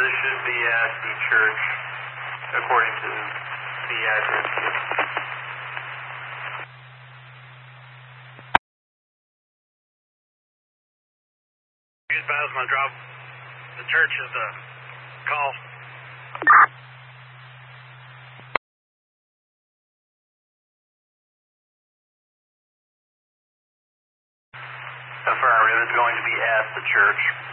this should be at the church, according to the address. Use Basma drop. The church is the call. Affirmative, it's going to be at the church.